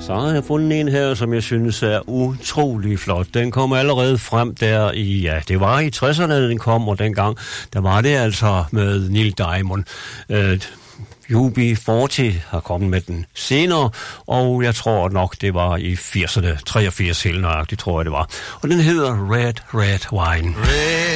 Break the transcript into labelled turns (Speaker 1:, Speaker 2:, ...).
Speaker 1: Så har jeg fundet en her, som jeg synes er utrolig flot. Den kom allerede frem der i, ja, det var i 60'erne, den kom, og dengang, der var det altså med Neil Diamond. UB40 har kommet med den senere, og jeg tror nok, det var i 80'erne, 83 helt nøjagtigt, tror jeg det var. Og den hedder Red Red Wine. Red.